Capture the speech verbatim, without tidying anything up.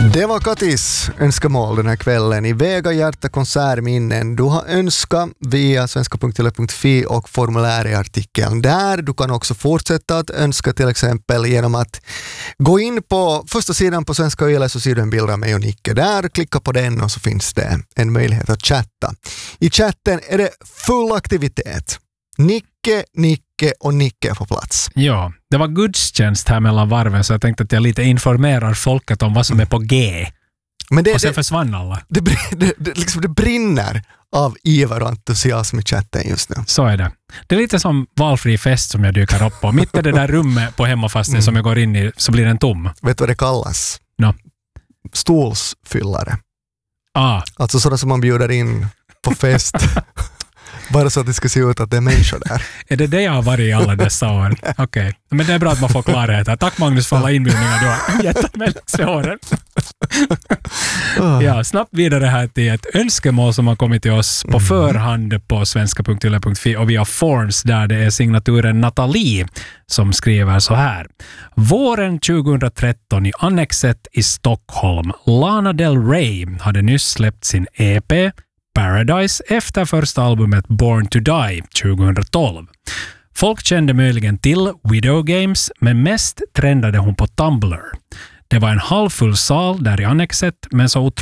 Det var Katis önskemål den här kvällen i Vega Hjärta konsertminnen. Du har önskat via svenska punkt tele punkt fi och formulär i artikeln där. Du kan också fortsätta att önska till exempel genom att gå in på första sidan på Svenska Yle, så ser du en bild av mig och Nicke där. Klicka på den och så finns det en möjlighet att chatta. I chatten är det full aktivitet. Nicke, Nicke och Nicke på plats. Ja, det var gudstjänst här mellan varven, så jag tänkte att jag lite informerar folket om vad som är på G. Men det, och sen det, försvann alla. Det, det, det, liksom det brinner av iver och entusiasm i chatten just nu. Så är det. Det är lite som valfri fest som jag dyker upp på. Mitt i det där rummet på hemmafasten mm. som jag går in i, så blir den tom. Vet du vad det kallas? No. Stolsfyllare. Ah. Alltså sådana som man bjuder in på fest. Bara så att det ska se ut att det är människor där. Är det det jag har varit i alla dessa år? Okej. Okay. Men det är bra att man får klarhet här. Tack Magnus för alla inbjudningar du har gett mig i åren. Ja, snabbt vidare här till ett önskemål som har kommit till oss på förhand på svenska punkt yle punkt fi och via Forms, där det är signaturen Nathalie som skriver så här. Våren tjugohundratretton i Annexet i Stockholm. Lana Del Rey hade nyss släppt sin E P Paradise efter första albumet Born to Die tjugohundratolv. Folk kände möjligen till Widow Games, men mest trendade hon på Tumblr. Det var en halvfull sal där i Annexet, men så otroligt